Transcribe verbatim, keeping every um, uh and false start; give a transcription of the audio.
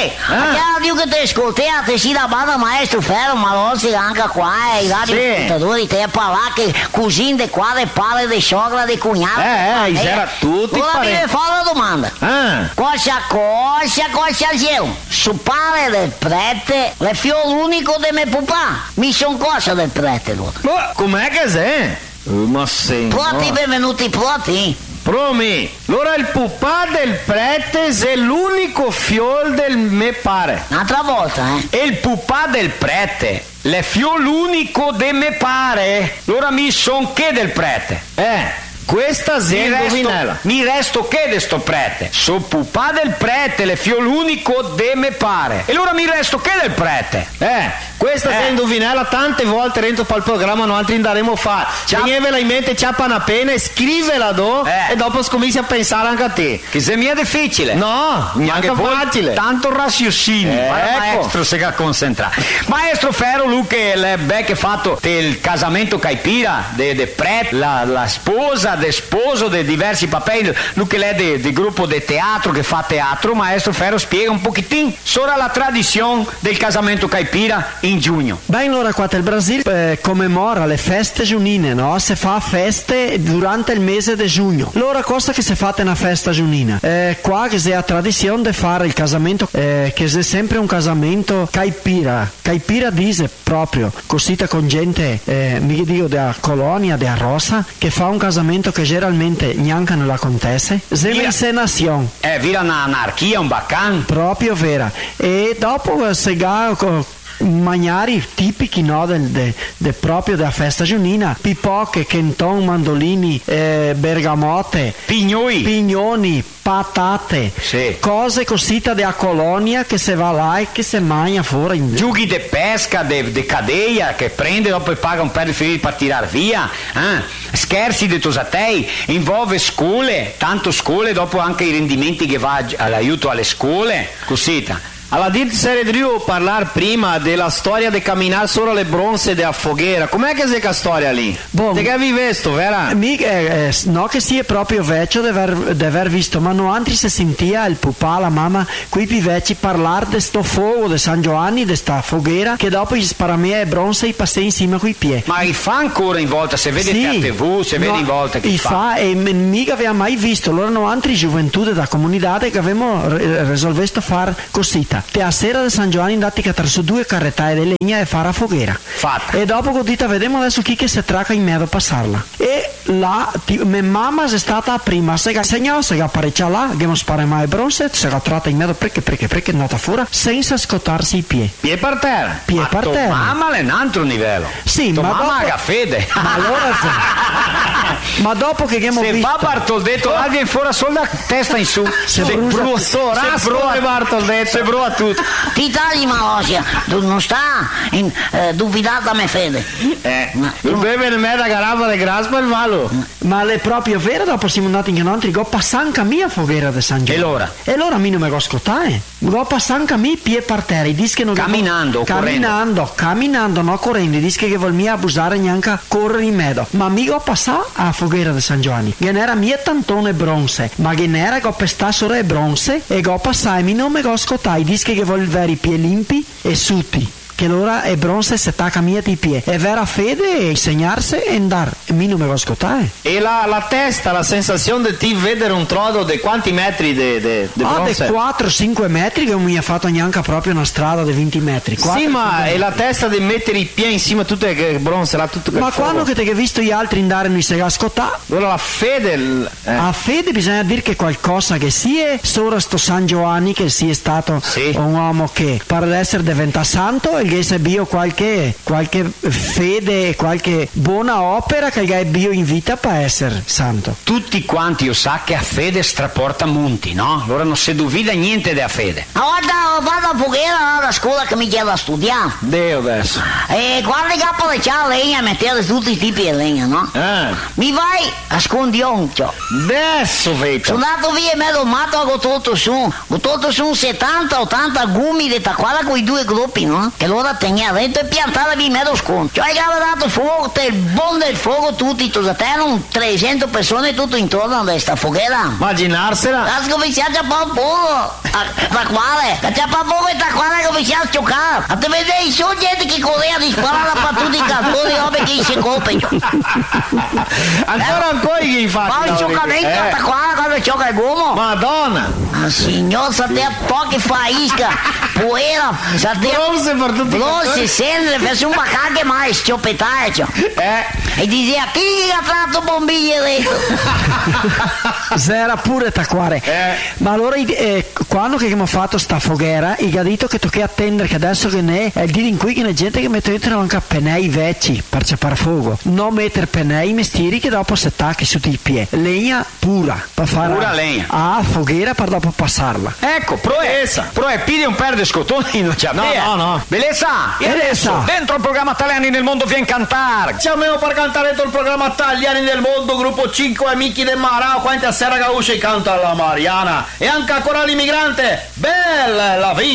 ah. Io che ti ascoltate, si da banda maestro Ferro, ma non si anche qua, e i radioascoltatori, sì. Te a parlare che cugine qua, le palle, di sogra, di cugnato. Eh, eh, c'era tutti. Ora mi fa la domanda. Ah. Cosa, cosa, cosa io? Su pare del prete, le figlio unico di mio papà. Mi son cosa del prete, allora. Ma com'è che sei? Ma sì. Pronti, benvenuti, pronti? Promi, allora il papà del prete è l'unico fiol del me pare. Un'altra volta, eh? E il papà del prete, le fiol unico de me pare. Allora mi son che del prete. Eh. Questa mi resto, mi resto che de sto prete? So pupà del prete, le fiol unico de me pare. E allora mi resto che del prete? Eh, questa eh. se indovinella tante volte dentro al programma, noi altri andaremo a fare. Tenevela in mente, ciappa una pena e scrivela do eh. e dopo scominci a pensare anche a te. Che se mi è difficile. No, neanche facile. Tanto raziocinio. Eh, maestro se che concentra. Maestro Ferro, lui che le becche fatto del casamento caipira, de, de prete, la, la sposa, de sposo, de diversi papel, lui che è del gruppo de teatro che fa teatro. Maestro Ferro spiega un pochettino sopra la tradizione del casamento caipira in giugno. Beh, allora qua il Brasile eh, commemora le feste giunine, no? Si fa feste durante il mese di giugno. Allora cosa che si fa una festa giunina? Eh, qua che si ha tradizione di fare il casamento, eh, che è sempre un casamento caipira. Caipira dice proprio, così con gente, eh, mi dico della colonia, della Rosa, che fa un casamento che generalmente neanche non acontece. Sembra nazione. Eh, vira un'anarchia, un baccan. Proprio vera. E dopo si ga mangiari tipici, no, del, de, de proprio della festa giunina, pipocche, kenton, mandolini, eh, bergamote, pignoi, pignoni, patate, sì. Cose così della colonia che si va là e che si mangia fuori. Giughi di pesca, di cadeia che prende dopo e paga un per di partire via, eh? Scherzi di tosatei, involve scuole, tanto scuole, dopo anche i rendimenti che va all'aiuto alle scuole, così. Alla dir Seredrio parlare prima della storia di camminare solo le bronze della foguera, com'è che è questa storia lì? Bon, te che avevi visto, vera? Mi, eh, no che sia proprio vecchio di aver, di aver visto, ma no altri si sentia il papà, la mamma, qui più vecchi parlare di sto fuoco di San Giovanni, di sta foguera, che dopo gli sparamea e bronze e passei insieme coi piedi. Ma li fa ancora in volta, se vede sì, a tivù, se no, vede in volta che fa. fa. E mica aveva mai visto, allora no altri gioventù della comunità che avevamo risolvesto fare così. Te a sera di San Giovanni andati a trarre su due carrettate di legna e fare a foguera. Fatta. E dopo godita vediamo adesso chi che si traca in mezzo a passarla. E là, mia mamma è stata la prima, se che segnò, se che apparecchia là, che non spara mai bronze, se che tratta in mezzo perché perché perché è andata fuori senza scottarsi i piedi. Piedi per terra. Piedi per terra. Ma mamma è un altro livello. Sì, to ma mamma dopo... ha fede. Ma allora se... Ma dopo che abbiamo se visto... va Bartoldetto, là viene fuori solo la testa in su. Se, se brucia, se broa Bartoldetto, se broa tutto. Ti tagli Malosia, tu non sta in, eh, dubitata me fede. Eh, tu bevi in mezzo a garava di gras per il valo. Ma è proprio vero, dopo siamo andati in altri, go passanca mia foguera di San Giovanni. E allora? E allora mi non mi go scottare. Go passanca mi pie per terra, i dischi non camminando, camminando, correndo. camminando, no correndo, i dischi che vuol mia abusare neanche a correre in mezzo. Ma mi go passare a foguera di San Giovanni. Che n'era mia tantone bronze, ma che n'era go pestare solo e bronze e go passare, mi non mi go scottare, i dischi che vuol avere i piedi limpi e sutti. Che allora è bronze se tacca mia di piedi. È vera fede insegnarsi e andare. E mi non mi va a scottare. E la, la testa, la sensazione di vedere un trodo di quanti metri di bronze? Ah, di quattro cinque metri che non mi ha fatto neanche proprio una strada di venti metri. quattro, sì, ma è la testa di mettere i piedi insieme a tutte le bronze, là, tutto ma quando che ti hai visto gli altri andare non si a scottare? Allora la fede... Eh. A fede bisogna dire che qualcosa che sia solo sto San Giovanni che sia stato sì. un uomo che per essere diventato santo che se bio qualche, qualche fede, qualche buona opera che hai bio in vita per essere santo. Tutti quanti io sa che a fede straporta monti, no? Allora non si duvida niente della fede. Ma guarda, vado a foguera alla scuola che mi chiede a studiare. Dio adesso. E quando capo le c'ha legna, mettete tutti i tipi di legna, no? Eh. Mi vai a scondioncio. Adesso vedo. Sono andato via in mezzo al matto con tutto su. Con tutto su settanta ottanta gumi di tacquara con i due gruppi, no? Che loro allora tenia dentro e piantavi in mezzo sconto. Cioè che aveva dato fuoco, il buon del fuoco tutti, tu erano trecento persone tutto intorno a questa foghera. Immaginarsela. Ha cominciato a fare un po', la quale, che c'è un po' questa quale ha cominciato a giocare. A te vedere, sono gente che correva di sparare a tutti i cartoni, robe che si coprono. Ancora ancora che infatti. Ma il giocamento eh. sta qua quando gioca il uomo. Madonna. Ma signor, sapete poche faisca, poera, sapete. Bronze per tutti i Bronze, sende, fece un bacacche mai, scioppettaggio. Eh. E diceva, chi gli ha tratto bombiglie dentro? Era pure tacquare. Eh. Ma allora eh, quando che abbiamo fatto sta foghera, il ha detto che tocca attendere che adesso che ne è il dire in cui che c'è gente che mette dentro anche penei vecchi per ciappare fuoco. Non mettere penei mestieri che dopo si attacchi sotto il piede. Legna pura per fare Pura legna. a foghera per dopo passarla. Ecco, proessa. Proe, pidi un per di scottoni, non c'è. No, no, no. Bellezza. E Bellezza. adesso, dentro il programma Italiani nel mondo viene cantare. Siamo per cantare dentro il programma Italiani del mondo, gruppo cinque amici del Marao, quanta sera che usce canta la Mariana. E anche ancora l'immigrante, bella la vita.